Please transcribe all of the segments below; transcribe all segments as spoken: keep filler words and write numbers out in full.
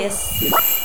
Playlist.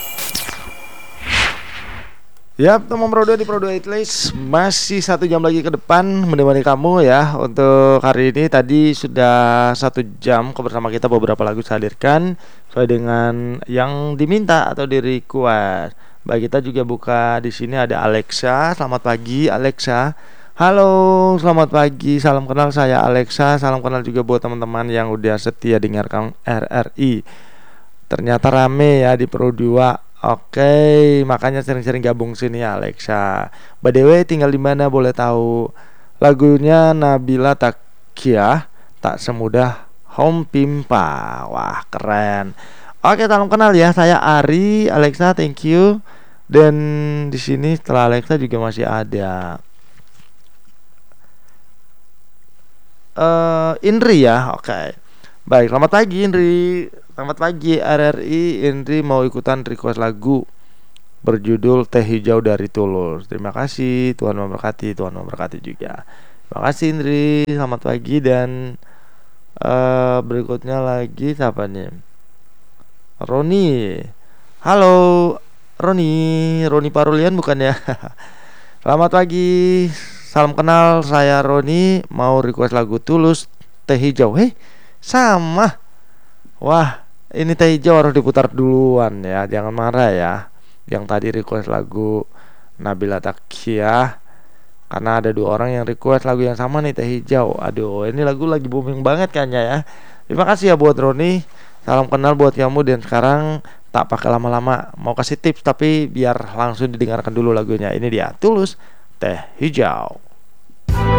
Yap, teman Pro dua di Pro dua Playlist masih satu jam lagi ke depan menemani kamu ya. Untuk hari ini tadi sudah satu jam bersama kita, beberapa lagu saya hadirkan sesuai dengan yang diminta atau di request. Baik, kita juga buka di sini ada Alexa. Selamat pagi Alexa. Halo, selamat pagi. Salam kenal, saya Alexa. Salam kenal juga buat teman-teman yang udah setia dengarkan R R I. Ternyata rame ya di Pro dua. Oke, makanya sering-sering gabung sini ya Alexa. By the way, tinggal di mana boleh tahu? Lagunya Nabila Takia, Tak Semudah Home Pimpa. Wah, keren. Oke, salam kenal ya. Saya Ari. Alexa, thank you. Dan di sini setelah Alexa juga masih ada uh, Indri ya. Oke. Baik, selamat pagi Indri. Selamat pagi R R I. Indri mau ikutan request lagu berjudul Teh Hijau dari Tulus. Terima kasih, Tuhan memberkati. Tuhan memberkati juga. Terima kasih Indri. Selamat pagi. Dan uh, berikutnya lagi siapa nih? Roni. Halo Roni. Roni Parulian bukan ya? Selamat pagi. Salam kenal, saya Roni. Mau request lagu Tulus Teh Hijau. Hei, sama. Wah, ini Teh Hijau harus diputar duluan ya. Jangan marah ya yang tadi request lagu Nabila Takia, karena ada dua orang yang request lagu yang sama nih, Teh Hijau. Aduh, ini lagu lagi booming banget kayaknya ya. Terima kasih ya buat Roni. Salam kenal buat kamu. Dan sekarang tak pakai lama-lama, mau kasih tips tapi biar langsung didengarkan dulu lagunya. Ini dia, Tulus Teh Hijau.